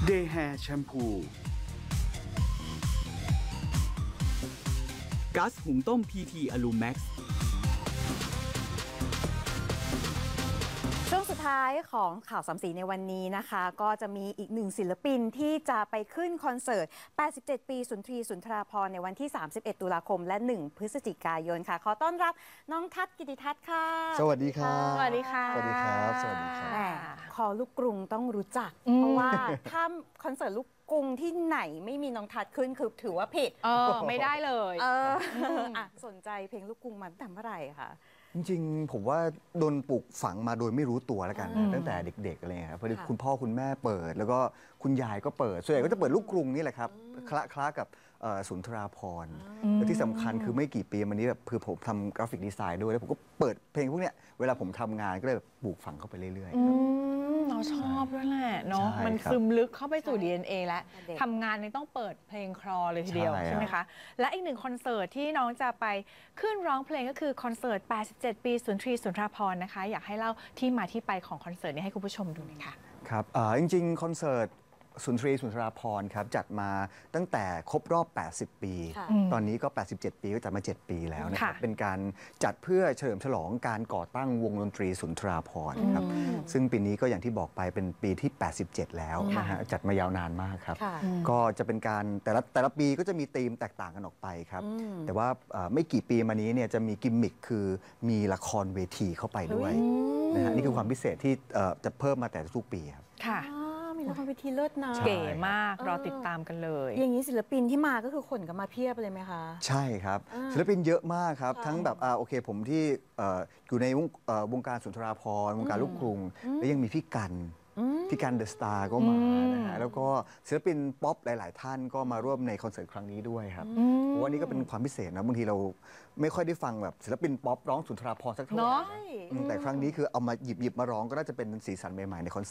เดย์แฮร์แชมพูก๊าซหุงต้ม PT อลูแม็กซ์ช่วงสุดท้ายของข่าวสามสีในวันนี้นะคะ ก็จะมีอีกหนึ่งศิลปินที่จะไปขึ้นคอนเสิร์ต 87 ปีสุนทรีสุนทราภรณ์ในวันที่ 31 ตุลาคมและ 1 พฤศจิกายนค่ะ ขอต้อนรับน้องทัศน์กิติทัศน์ค่ะสวัสดีครับสวัสดีค่ะสวัสดีครับสวัสดีครับแหมคอลูกกรุงต้องรู้จัก เพราะว่าถ้าคอนเสิร์ตลูกกรุงที่ไหนไม่มีน้องทัศน์ขึ้นคือถือว่าผิดไม่ได้เลยอ่ะสนใจเพลงลูกกรุงมาตั้งแต่เมื่อไหร่คะจริงๆผมว่าโดนปลูกฝังมาโดยไม่รู้ตัวแล้วกันนะตั้งแต่เด็กๆอะไรเงี้ยครับพอดีค่ะคุณพ่อคุณแม่เปิด แล้วก็คุณยายก็เปิดส่วนใหญ่ก็จะเปิดลูกกรุงนี่แหละครับคล้ากับสุนทราภรณ์และที่สำคัญคือไม่กี่ปีมานี้แบบคือผมทำกราฟิกดีไซน์ด้วยแล้วผมก็เปิดเพลงพวกเนี้ยเวลาผมทำงานก็เลยแบบปลูกฝังเข้าไปเรื่อยๆครับเราชอบด้วยแหละเนาะใช่มันครับซึมลึกเข้าไปสู่ DNA แล้วเด็กทำงานนี่ต้องเปิดเพลงคลอเลยทีเดียวใช่ใช่ไหมคะ และอีกหนึ่งคอนเสิร์ตที่น้องจะไปขึ้นร้องเพลงก็คือคอนเสิร์ต 87 ปีสุนทรีสุนทราภรณ์นะคะ อยากให้เล่าที่มาที่ไปของคอนเสิร์ตนี้ให้คุณผู้ชมดูหน่อยค่ะครับจริงๆ คอนเสิร์ตสุนทรีสุนทราภรณ์ครับจัดมาตั้งแต่ครบรอบ 80 ปีค่ะตอนนี้ก็ 87 ปีก็จัดมา 7 ปีแล้วนะครับค่ะเป็นการจัดเพื่อเฉลิมฉลองการก่อตั้งวงดนตรีสุนทราภรณ์ครับซึ่งปีนี้ก็อย่างที่บอกไปเป็นปีที่ 87 แล้วนะฮะจัดมายาวนานมากครับค่ะก็จะเป็นการแต่ละปีก็จะมีธีมแตกต่างกันออกไปครับแต่ว่าไม่กี่ปีมานี้เนี่ยจะมีกิมมิคคือมีละครเวทีเข้าไปด้วยนะฮะนี่คือความพิเศษที่จะเพิ่มมาแต่ทุกปีครับค่ะมีละครเวทีเลิศนะใช่เก๋มากรอติดตามกันเลยอย่างนี้ศิลปินที่มาก็คือขนกันมาเพียบเลยไหมคะใช่ครับศิลปินเยอะมากครับ ทั้งแบบโอเคผมที่อยู่ในวงการสุนทราภรณ์วงการลูกกรุง แล้วยังมีพี่กันเดอะสตาร์ก็มานะฮะแล้วก็ศิลปินป๊อปหลาย ๆ ท่านก็มาร่วมในคอนเสิร์ตครั้งนี้ด้วยครับเพราะว่านี่ก็เป็นความพิเศษนะบางทีเราไม่ค่อยได้ฟังแบบศิลปินป๊อปร้องสุนทราภรณ์สักเท่าไหร่เนาะแต่ครั้งนี้คือเอามาหยิบมาร้องก็น่าจะเป็นสีสันใหม่ ๆ ในคอน